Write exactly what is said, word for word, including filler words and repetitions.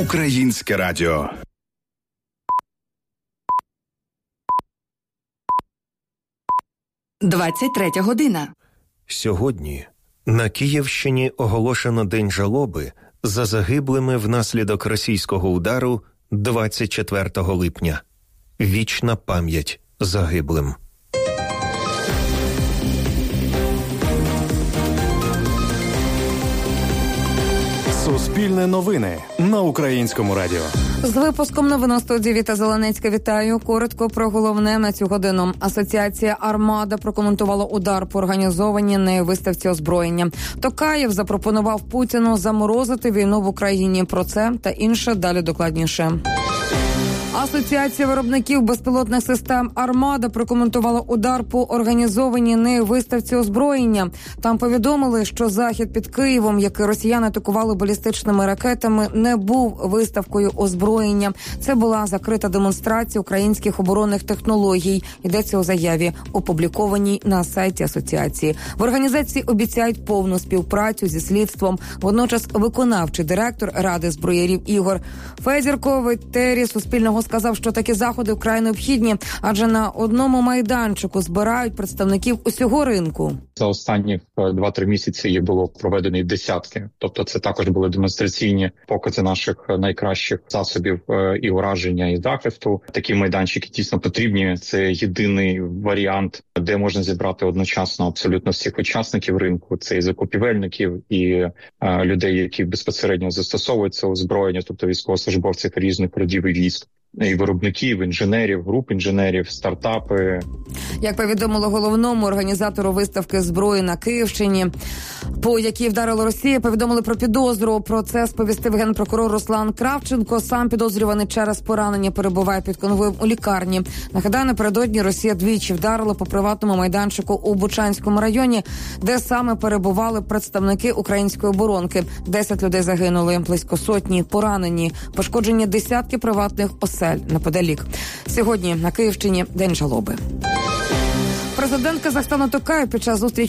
Українське радіо. двадцять третя година. Сьогодні на Київщині оголошено День жалоби за загиблими внаслідок російського удару двадцять четвертого липня. Вічна пам'ять загиблим. Суспільне новини на Українському радіо. З випуском новин у студії Віта Зеленецька. Вітаю. Коротко про головне на цю годину. Асоціація «Армада» прокоментувала удар по організованій нею виставці озброєння. Токаєв запропонував Путіну заморозити війну в Україні. Про це та інше далі докладніше. Асоціація виробників безпілотних систем «Армада» прокоментувала удар по організованій нею виставці озброєння. Там повідомили, що захід під Києвом, який росіяни атакували балістичними ракетами, не був виставкою озброєння. Це була закрита демонстрація українських оборонних технологій. Йдеться у заяві, опублікованій на сайті асоціації. В організації обіцяють повну співпрацю зі слідством. Водночас виконавчий директор Ради зброярів Ігор Федірко в етері Суспільного сказав, що такі заходи вкрай необхідні, адже на одному майданчику збирають представників усього ринку. За останні два-три місяці їх було проведені десятки. Тобто це також були демонстраційні покази наших найкращих засобів і ураження, і захисту. Такі майданчики дійсно потрібні. Це єдиний варіант, де можна зібрати одночасно абсолютно всіх учасників ринку. Це і закупівельників, і е, людей, які безпосередньо застосовують це озброєння, тобто військовослужбовців різних родів і військ. І виробників, інженерів, груп інженерів, стартапи. Як повідомило головному організатору виставки зброї на Київщині, по якій вдарила Росія, повідомили про підозру. Про це сповістив генпрокурор Руслан Кравченко. Сам підозрюваний через поранення перебуває під конвоєм у лікарні. Нагадаю, напередодні Росія двічі вдарила по приватному майданчику у Бучанському районі, де саме перебували представники української оборонки. Десять людей загинули, близько сотні поранені, пошкоджені десятки приватних осель неподалік. Сьогодні на Київщині День жалоби. Президент Казахстану Токаєв під час зустрічі